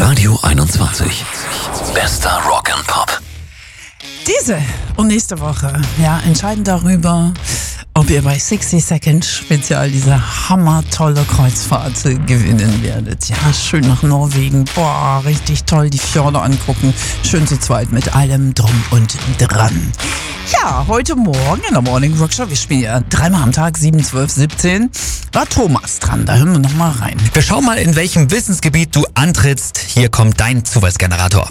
Radio 21. Bester Rock and Pop. Diese und nächste Woche entscheiden darüber, ob ihr bei 60 Seconds Spezial diese hammertolle Kreuzfahrt gewinnen werdet. Ja, schön nach Norwegen. Boah, richtig toll, die Fjorde angucken. Schön zu zweit mit allem drum und dran. Ja, heute Morgen in der Morning Rock Show, wir spielen ja dreimal am Tag, 7, 12, 17, war Thomas dran. Da hören wir nochmal rein. Wir schauen mal, in welchem Wissensgebiet du antrittst. Hier kommt dein Zufallsgenerator.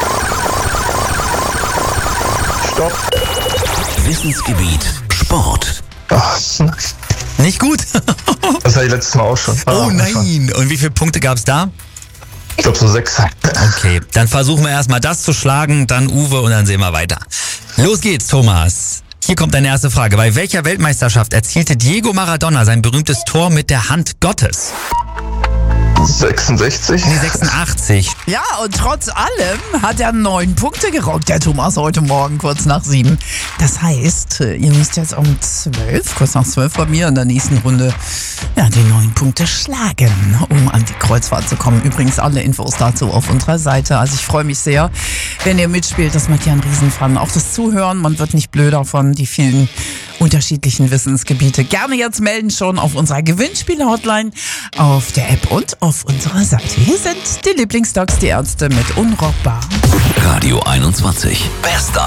Stopp. Wissensgebiet Sport. Ach, Nicht gut? das hatte ich letztes Mal auch schon. Oh nein. Und wie viele Punkte gab's da? Ich glaube so 6. Okay, dann versuchen wir erstmal das zu schlagen, dann Uwe und dann sehen wir weiter. Los geht's, Thomas. Hier kommt deine erste Frage. Bei welcher Weltmeisterschaft erzielte Diego Maradona sein berühmtes Tor mit der Hand Gottes? 66. Nee, 86. Ja, und trotz allem hat er 9 Punkte gerockt, der Thomas, heute Morgen kurz nach 7. Das heißt, ihr müsst jetzt um 12, kurz nach 12 bei mir in der nächsten Runde, die 9 Punkte schlagen, um an die Kreuzfahrt zu kommen. Übrigens alle Infos dazu auf unserer Seite. Also ich freue mich sehr, wenn ihr mitspielt. Das macht ja einen Riesenfun. Auch das Zuhören, man wird nicht blöder von die vielen unterschiedlichen Wissensgebiete. Gerne jetzt melden schon auf unserer Gewinnspiele-Hotline, auf der App und auf unserer Seite. Hier sind die Lieblingsdocs, die Ärzte mit Unrockbar. Radio 21. Bester